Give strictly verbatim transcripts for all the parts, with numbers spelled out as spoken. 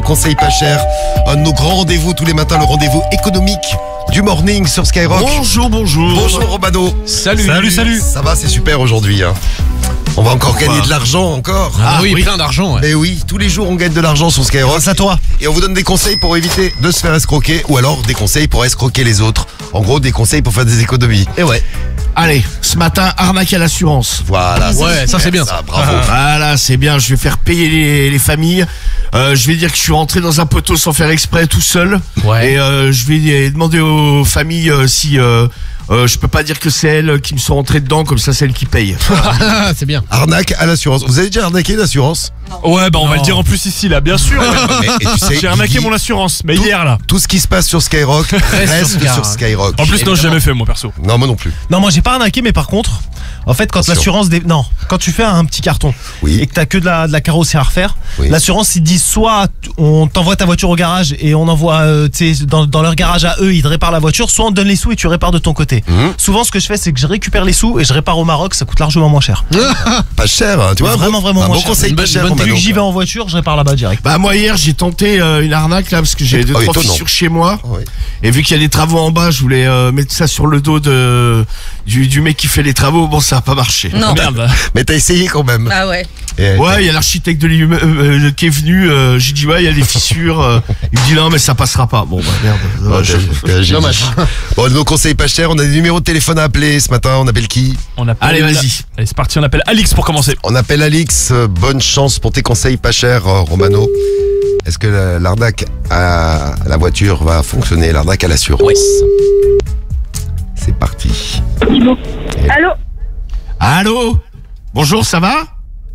conseils pas chers. Un de nos grands rendez-vous tous les matins, le rendez-vous économique du morning sur Skyrock. Bonjour, bonjour. Bonjour Romano. Salut. Salut, salut. Ça va, c'est super aujourd'hui. Hein. On va encore gagner de l'argent encore. Ah, ah oui, oui, plein d'argent. Ouais. Mais oui, tous les jours on gagne de l'argent sur Skyrock. Grâce à toi. Et on vous donne des conseils pour éviter de se faire escroquer ou alors des conseils pour escroquer les autres. En gros, des conseils pour faire des économies. Et ouais. Allez, ce matin, arnaque à l'assurance. Voilà. Ouais, ça c'est bien. Ça, bravo. Voilà, c'est bien. Je vais faire payer les, les familles. Euh, je vais dire que je suis rentré dans un poteau sans faire exprès, tout seul. Ouais. Et euh, je vais demander aux familles euh, si euh, euh, je peux pas dire que c'est elles qui me sont rentrées dedans, comme ça c'est elles qui payent. C'est bien. Arnaque à l'assurance. Vous avez déjà arnaqué l'assurance? Ouais, bah on Non. va le dire en plus ici, là, bien sûr. Mais- et tu sais, J'ai arnaqué Guigui, mon assurance, mais Tout- hier là. Tout ce qui se passe sur Skyrock reste sur sur Skyrock. Skyrock. En plus, non, j'ai jamais fait, moi perso. Non, moi non plus. Non, moi j'ai pas arnaqué, mais par contre, en fait, quand Attention. l'assurance, dé... non, quand tu fais un petit carton Oui. et que t'as que de la, de la carrosserie à refaire, Oui. l'assurance ils disent soit t- on t'envoie ta voiture au garage et on envoie, euh, tu sais, dans, dans leur garage à eux, ils te réparent la voiture, soit on te donne les sous et tu répares de ton côté. Mhm. Souvent, ce que je fais, c'est que je récupère les sous et je répare au Maroc, ça coûte largement moins cher. Pas cher, hein, tu vois. Vraiment, un bon- vraiment un moins bon cher. conseil Une pas bonne- cher. bonne Romano. Vu que j'y vais en voiture, je répare là-bas direct. Bah moi hier j'ai tenté euh, une arnaque là parce que j'ai deux Oh, trois étonnant. fissures chez moi. Oui. Et vu qu'il y a des travaux en bas, je voulais euh, mettre ça sur le dos de du, du mec qui fait les travaux. Bon, ça a pas marché. Non. Merde. Mais t'as essayé quand même. Ah ouais. Et- Ouais, il y a l'architecte de l'immeuble euh, qui est venu. euh, J'ai dit ouais, il y a des fissures. euh, il me dit non, mais ça passera pas. Bon bah merde. Oh, Ouais, je- j'ai- j'ai- Dommage. Bon, nos conseils pas chers, on a des numéros de téléphone à appeler ce matin. On appelle qui? On appelle... Allez, vas-y. Allez, c'est parti, on appelle Alix pour commencer. On appelle Alix. Euh, Bonne chance pour tes conseils pas chers, euh, Romano. Est-ce que la- l'arnaque à la voiture va fonctionner? L'arnaque à l'assurance. C'est parti. Allô? Allô. Bonjour, ça va?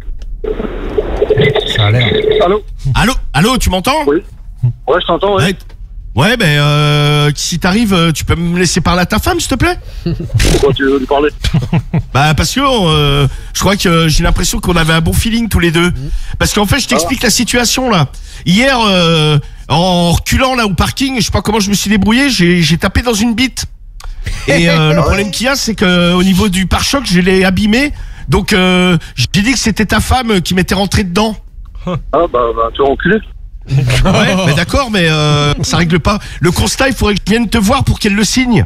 Ça a l'air. Allô? Allô, allô, tu m'entends? Oui. Ouais, je t'entends, ouais. Ouais. Ouais, ben euh, si t'arrives, euh, tu peux me laisser parler à ta femme, s'il te plaît? Pourquoi tu veux lui parler? Bah parce que euh, je crois que j'ai l'impression qu'on avait un bon feeling tous les deux. Parce qu'en fait, je t'explique la situation là. Hier, euh, en reculant là au parking, je sais pas comment je me suis débrouillé, j'ai j'ai tapé dans une bite. Et euh, le problème qu'il y a, c'est que au niveau du pare-choc, je l'ai abîmé. Donc euh, j'ai dit que c'était ta femme qui m'était rentrée dedans. Ah, bah, bah, tu es enculé. Ouais, mais d'accord, mais euh, ça règle pas. Le constat, il faudrait que je vienne te voir pour qu'elle le signe.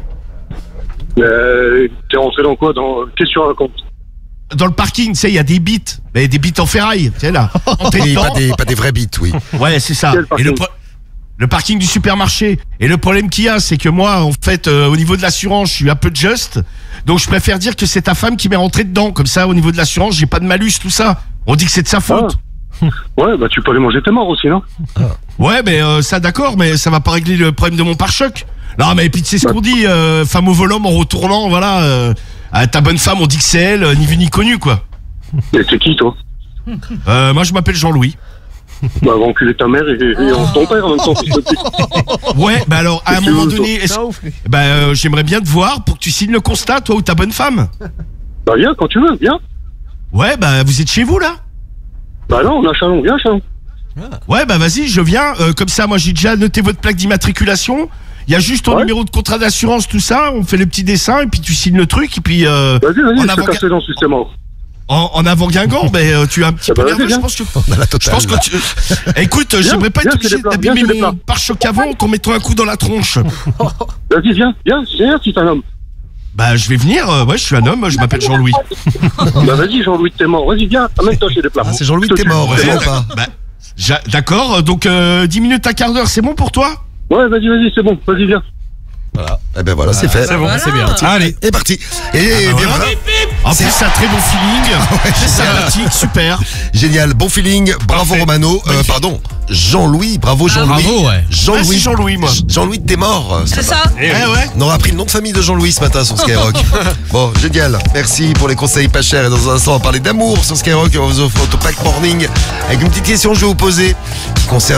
Mais t'es rentré dans quoi? Dans... Qu'est-ce que tu racontes? Dans le parking, tu sais, il y a des bites. Mais des bites en ferraille, tu sais là. Entrée Oui, dedans. pas des, pas des vrais bits, oui. Ouais, c'est ça. Quel Et parking le, pro- le parking du supermarché. Et le problème qu'il y a, c'est que moi, en fait, euh, au niveau de l'assurance, je suis un peu juste. Donc, je préfère dire que c'est ta femme qui m'est rentrée dedans. Comme ça, au niveau de l'assurance, j'ai pas de malus, tout ça. On dit que c'est de sa faute. Ouais, bah, tu peux aller manger tes morts aussi, non? Ouais, mais euh, ça, d'accord, mais ça va pas régler le problème de mon pare-choc. Non, mais puis tu sais ce qu'on dit, euh, femme au volant en retournant, voilà. Euh, à ta bonne femme, on dit que c'est elle, euh, ni vu ni connu, quoi. Et c'est qui, toi? Euh, moi, je m'appelle Jean-Louis. Bah, va enculer ta mère et, et ton père en même temps, s'il te plaît. Ouais, bah alors, à un Qu'est-ce que moment tu veux, donné, est-ce- bah, euh, j'aimerais bien te voir pour que tu signes le constat, toi ou ta bonne femme. Bah, viens, quand tu veux, viens. Ouais, bah, vous êtes chez vous, là? Bah, non, on a Chalon, viens, Chalon. Ouais, bah vas-y, je viens. Euh, comme ça, moi, j'ai déjà noté votre plaque d'immatriculation. Il y a juste ton Ouais. numéro de contrat d'assurance, tout ça. On fait le petit dessin et puis tu signes le truc. Et puis, euh, Vas-y, vas-y, En je te avant- casse les dents si c'est mort. en, en avant Guingamp, ben, euh, tu es un petit Ah peu bah, nerveux. vas-y, Je viens. pense que, On a la je totale. pense que tu... Écoute, j'aimerais pas viens, être c'est obligé des plats, d'abîmer viens, c'est des mon plats. pare-choc avant qu'en mettant un coup dans la tronche. Vas-y, viens, viens, viens, si t'es un homme. Bah, je vais venir. euh, ouais, je suis un homme. Je m'appelle Jean-Louis. Bah, vas-y, Jean-Louis, t'es mort. Vas-y, viens, amène-toi chez les plats. Ah, c'est Jean-Louis, Je te t'es tue. mort, Ouais, vraiment d'ac- pas. bah, j'a- d'accord. Donc, euh, dix minutes à quart d'heure, c'est bon pour toi? Ouais, vas-y, vas-y, c'est bon, vas-y, viens. Eh ben voilà, c'est fait. C'est bon, Voilà. c'est bien. Allez, et parti. Et bien voilà. voilà. En plus, c'est un très bon feeling. C'est sympathique, super. Génial, bon feeling. Bravo Romano. Euh, pardon, Jean-Louis. Bravo Jean-Louis. Bravo, ouais. Jean-Louis. Merci, Jean-Louis, moi. Jean-Louis, t'es mort. C'est ça? Eh ouais. On aura appris le nom de famille de Jean-Louis ce matin sur Skyrock. Bon, génial. Merci pour les conseils pas chers. Et dans un instant, on va parler d'amour sur Skyrock. On va vous offrir votre pack morning avec une petite question que je vais vous poser qui concerne